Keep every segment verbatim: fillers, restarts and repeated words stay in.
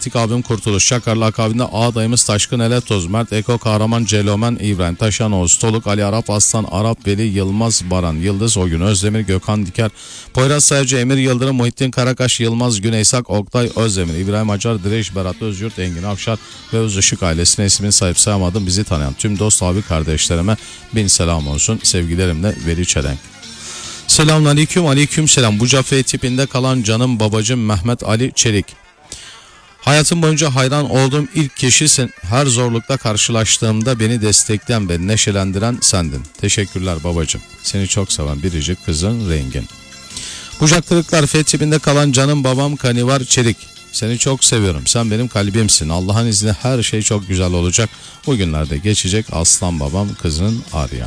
Antik abim Kurtuluş, Çakarlı akabinde Ağa dayımız Taşkın Eletoz, Mert Eko Kahraman, Celomen İbrahim, Taşan Oğuz, Toluk, Ali Arap Aslan, Arap Veli, Yılmaz Baran, Yıldız Ogün, Özdemir, Gökhan Diker, Poyraz Sayıcı, Emir Yıldırım, Muhittin Karakaş, Yılmaz Güneysak, Oktay Özdemir, İbrahim Acar, Direş, Berat Özyurt, Engin Avşar ve Özışık ailesine ismini sahip sayamadım. Bizi tanıyan tüm dost abi kardeşlerime bin selam olsun. Sevgilerimle Veli Çelenk. Selamünaleyküm, aleyküm selam. Bu cafe tipinde kalan canım babacım Mehmet Ali Çelik. Hayatım boyunca hayran olduğum ilk kişisin. Her zorlukla karşılaştığımda beni destekleyen ve neşelendiren sendin. Teşekkürler babacım. Seni çok seven biricik kızın Rengin. Bucak kırıklar F tipinde kalan canım babam Kanivar Çelik. Seni çok seviyorum. Sen benim kalbimsin. Allah'ın izniyle her şey çok güzel olacak. Bugünlerde geçecek aslan babam kızın Arya.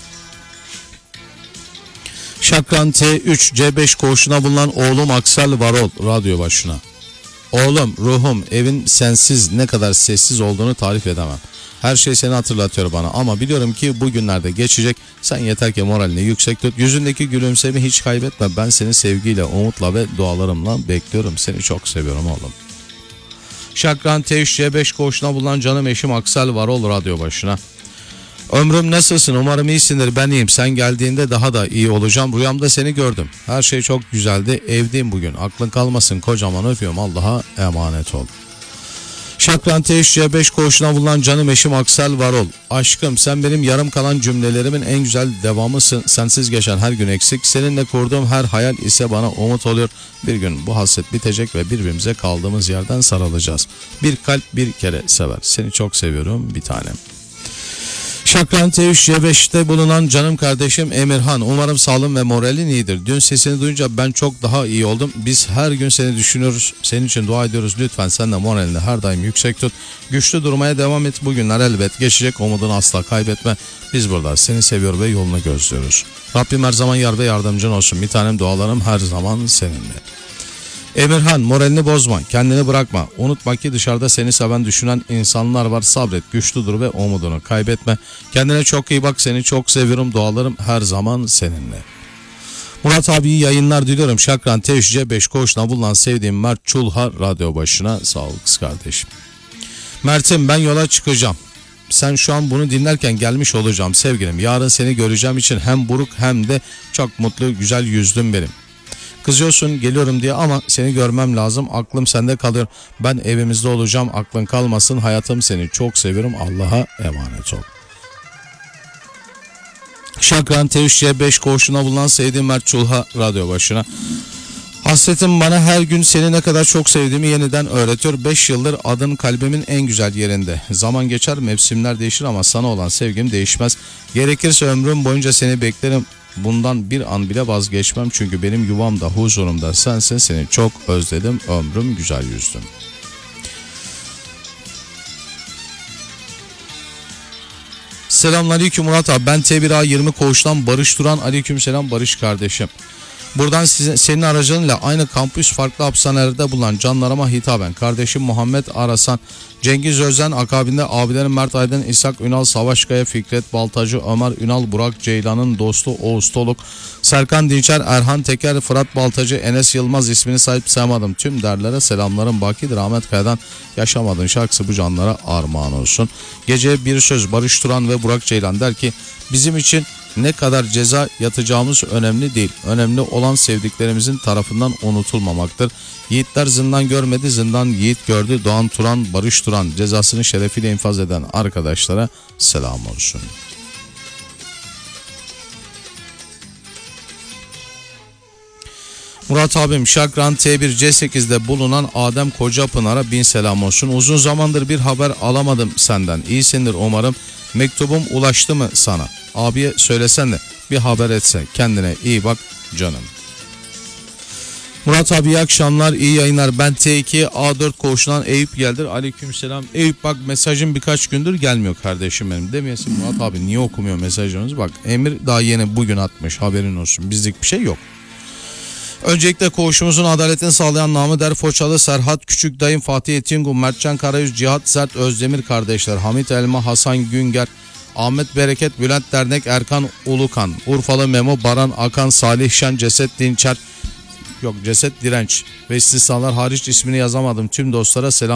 Şakran T üç C beş koğuşuna bulunan oğlum Aksel Varol radyo başına. Oğlum, ruhum, evin sensiz ne kadar sessiz olduğunu tarif edemem. Her şey seni hatırlatıyor bana ama biliyorum ki bugünlerde geçecek. Sen yeter ki moralini yüksek tut. Yüzündeki gülümsemi hiç kaybetme. Ben seni sevgiyle, umutla ve dualarımla bekliyorum. Seni çok seviyorum oğlum. Şakran T üç C beş koğuşuna bulunan canım eşim Aksel Varol radyo başına. Ömrüm nasılsın? Umarım iyisindir. Ben iyiyim. Sen geldiğinde daha da iyi olacağım. Rüyamda seni gördüm. Her şey çok güzeldi. Evdeyim bugün. Aklın kalmasın. Kocaman öpüyorum. Allah'a emanet ol. Şakran T üç C beş koğuşuna bulunan canım eşim Aksel Varol. Aşkım, sen benim yarım kalan cümlelerimin en güzel devamısın. Sensiz geçen her gün eksik. Seninle kurduğum her hayal ise bana umut oluyor. Bir gün bu hasret bitecek ve birbirimize kaldığımız yerden sarılacağız. Bir kalp bir kere sever. Seni çok seviyorum bir tanem. Şakran T üç C beşte bulunan canım kardeşim Emirhan. Umarım sağlığın ve moralin iyidir. Dün sesini duyunca ben çok daha iyi oldum. Biz her gün seni düşünüyoruz. Senin için dua ediyoruz. Lütfen sen de moralini her daim yüksek tut. Güçlü durmaya devam et. Bugünler elbet geçecek. Umudunu asla kaybetme. Biz burada seni seviyor ve yolunu gözlüyoruz. Rabbim her zaman yar ve yardımcın olsun. Bir tanem dualarım her zaman seninle. Emirhan, moralini bozma, kendini bırakma. Unutma ki dışarıda seni seven, düşünen insanlar var. Sabret, güçlü dur ve umudunu kaybetme. Kendine çok iyi bak, seni çok seviyorum. Dualarım her zaman seninle. Murat abi iyi yayınlar diliyorum. Şakran T üç C beş koğuşuna bulunan sevdiğim Mert Çulha radyo başına. Sağ ol kız kardeşim. Mert'im, ben yola çıkacağım. Sen şu an bunu dinlerken gelmiş olacağım sevgilim. Yarın seni göreceğim için hem buruk hem de çok mutlu, güzel yüzdüm benim. Kızıyorsun geliyorum diye ama seni görmem lazım. Aklım sende kalıyor. Ben evimizde olacağım. Aklın kalmasın. Hayatım, seni çok seviyorum. Allah'a emanet ol. Şakran T üç C beş koğuşuna bulunan sevdiğim Mert Çulha radyo başına. Hasretim bana her gün seni ne kadar çok sevdiğimi yeniden öğretiyor. beş yıldır adın kalbimin en güzel yerinde. Zaman geçer, mevsimler değişir ama sana olan sevgim değişmez. Gerekirse ömrüm boyunca seni beklerim. Bundan bir an bile vazgeçmem çünkü benim yuvamda, huzurumda sensin. Seni çok özledim. Ömrüm güzel yüzdüm. Selamünaleyküm Murat abi. Ben T bir A yirmi koğuştan Barış Duran. Aleykümselam Barış kardeşim. Buradan size, senin aracınla aynı kampüs farklı hapishanelerde bulunan canlarıma hitaben kardeşim Muhammed Arasan, Cengiz Özden, akabinde abilerim Mert Aydın, İshak Ünal, Savaşkaya, Fikret Baltacı, Ömer Ünal, Burak Ceylan'ın dostu Oğuz Toluk, Serkan Dinçer, Erhan Teker, Fırat Baltacı, Enes Yılmaz, ismini sahip saymadım tüm derlere selamlarım bakidir. Ahmet Kaya'dan Yaşamadın şarkısı bu canlara armağan olsun. Gece bir söz Barış Turan ve Burak Ceylan der ki bizim için ne kadar ceza yatacağımız önemli değil. Önemli olan sevdiklerimizin tarafından unutulmamaktır. Yiğitler zindan görmedi, zindan yiğit gördü. Doğan Turan, Barış Turan cezasını şerefiyle infaz eden arkadaşlara selam olsun. Murat abim Şakran T bir C sekizde bulunan Adem Kocapınar'a bin selam olsun. Uzun zamandır bir haber alamadım senden. İyisindir umarım. Mektubum ulaştı mı sana? Abiye söylesen de bir haber etse. Kendine iyi bak canım. Murat abi iyi akşamlar, iyi yayınlar. Ben T iki A dört koğuşundan Eyüp geldir. Aleykümselam. Eyüp bak mesajım birkaç gündür gelmiyor kardeşim benim. Demeyesin Murat abi niye okumuyor mesajınızı? Bak Emir daha yeni bugün atmış, haberin olsun. Bizlik bir şey yok. Öncelikle koğuşumuzun adaletini sağlayan namı der Foçalı Serhat Küçük Dayım, Fatih Etingun, Mertcan Karayüz, Cihat Sert Özdemir kardeşler, Hamit Elma, Hasan Günger, Ahmet Bereket, Bülent Dernek, Erkan Ulukan, Urfalı Memo, Baran Akan, Salih Şen, Ceset Dinçer, yok Ceset Direnç ve istisnalar hariç ismini yazamadım tüm dostlara selam.